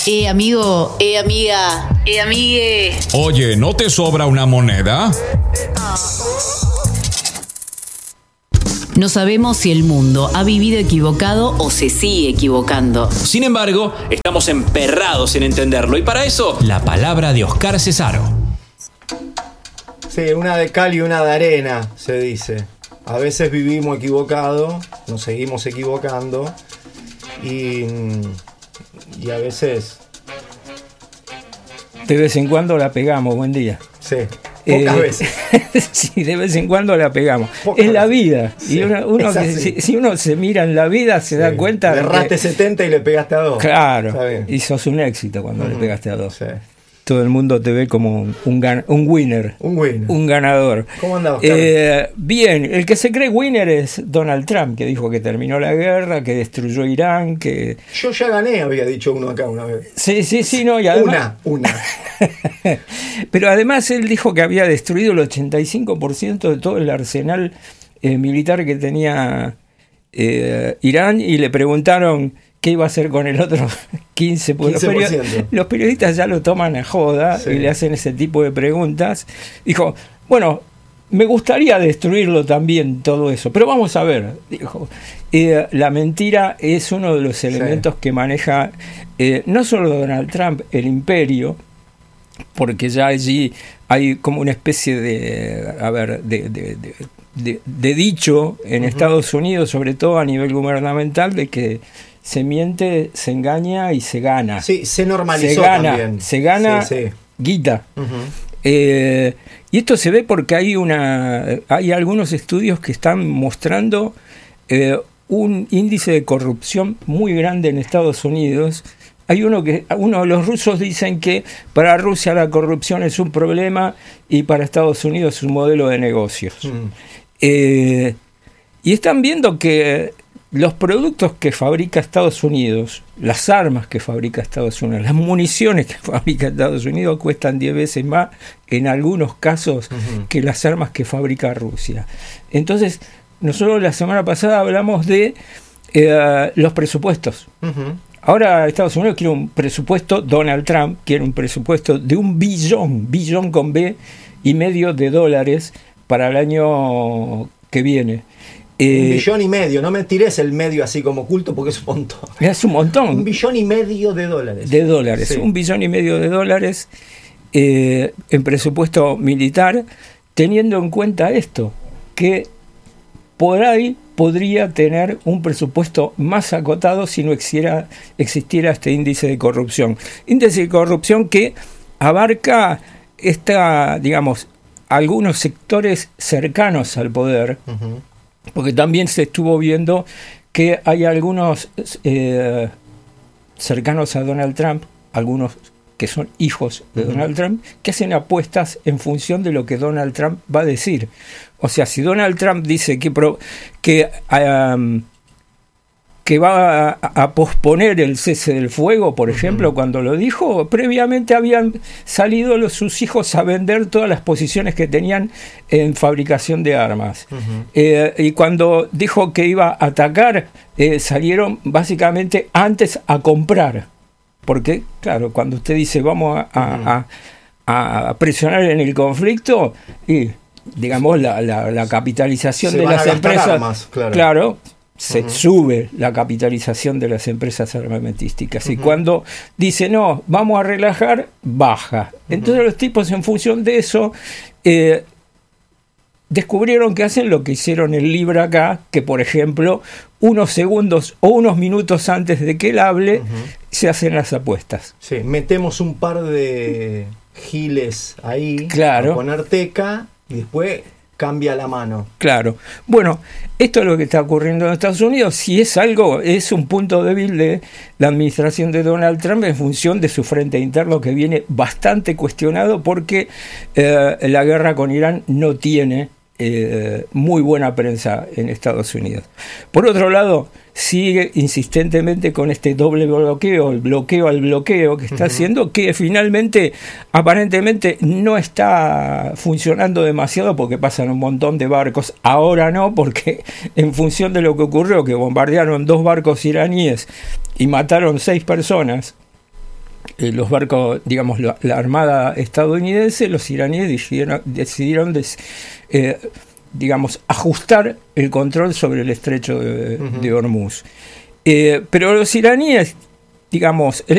Amigo, amiga, amigue. Oye, ¿no te sobra una moneda? No sabemos si el mundo ha vivido equivocado o se sigue equivocando. Sin embargo, estamos emperrados en entenderlo y para eso, la palabra de Oscar Cesaro. Sí, una de cal y una de arena, se dice. A veces vivimos equivocados, nos seguimos equivocando y a veces... De vez en cuando la pegamos, buen día. Sí, pocas veces. Sí, de vez en cuando la pegamos. Pocas es la veces. vida. Sí, y uno si uno se mira en la vida, se da cuenta le erraste 70 y le pegaste a 2. Claro, y sos un éxito cuando le pegaste a 2. Sí. Todo el mundo te ve como un winner. Un winner. Un ganador. ¿Cómo andás, Oscar? Bien, el que se cree winner es Donald Trump, que dijo que terminó la guerra, que destruyó Irán, que... Yo ya gané, había dicho uno acá una vez. Sí, no, y además... Una. Pero además él dijo que había destruido el 85% de todo el arsenal militar que tenía Irán, y le preguntaron qué iba a hacer con el otro 15%. Porque los periodistas ya lo toman a joda, sí, y le hacen ese tipo de preguntas. Dijo, bueno, me gustaría destruirlo también, todo eso, pero vamos a ver, dijo. La mentira es uno de los elementos, sí, que maneja no solo Donald Trump, el imperio, porque ya allí hay como una especie de dicho en Estados Unidos, sobre todo a nivel gubernamental, de que se miente, se engaña y se gana. Sí, se normalizó también. Se gana, sí, guita. Y esto se ve porque hay algunos estudios que están mostrando un índice de corrupción muy grande en Estados Unidos. Hay uno de los rusos dicen que para Rusia la corrupción es un problema y para Estados Unidos es un modelo de negocios. Y están viendo que los productos que fabrica Estados Unidos, las armas que fabrica Estados Unidos, las municiones que fabrica Estados Unidos cuestan 10 veces más en algunos casos que las armas que fabrica Rusia. Entonces, nosotros la semana pasada hablamos de los presupuestos. Ahora Estados Unidos quiere un presupuesto, Donald Trump quiere un presupuesto de $1 billón con B y medio de dólares para el año que viene. $1,5 billones, no me tires el medio así como oculto porque es un montón. Es un montón. $1,5 billones de dólares. De dólares, sí. $1,5 billones de dólares en presupuesto militar, teniendo en cuenta esto, que por ahí podría tener un presupuesto más acotado si no existiera este índice de corrupción. Índice de corrupción que abarca algunos sectores cercanos al poder, porque también se estuvo viendo que hay algunos cercanos a Donald Trump, algunos que son hijos de Donald Trump, que hacen apuestas en función de lo que Donald Trump va a decir. O sea, si Donald Trump dice que va a posponer el cese del fuego, por ejemplo, cuando lo dijo, previamente habían salido sus hijos a vender todas las posiciones que tenían en fabricación de armas. Y cuando dijo que iba a atacar, salieron básicamente antes a comprar. Porque, claro, cuando usted dice vamos a presionar en el conflicto, y digamos la capitalización de las empresas, armas, claro, se sube la capitalización de las empresas armamentísticas. Y cuando dice no, vamos a relajar, baja. Entonces los tipos, en función de eso, descubrieron que hacen lo que hicieron el Libra acá, que por ejemplo unos segundos o unos minutos antes de que él hable se hacen las apuestas. Sí, metemos un par de giles ahí, claro, a poner teca y después cambia la mano. Claro. Bueno, esto es lo que está ocurriendo en Estados Unidos. Si es algo, es un punto débil de la administración de Donald Trump en función de su frente interno, que viene bastante cuestionado porque la guerra con Irán no tiene muy buena prensa en Estados Unidos. Por otro lado, sigue insistentemente con este doble bloqueo, el bloqueo al bloqueo que está haciendo, que finalmente aparentemente no está funcionando demasiado porque pasan un montón de barcos. Ahora no, porque en función de lo que ocurrió, que bombardearon 2 barcos iraníes y mataron 6 personas, los barcos, digamos, la armada estadounidense, los iraníes decidieron digamos, ajustar el control sobre el estrecho de Hormuz. Pero los iraníes, digamos,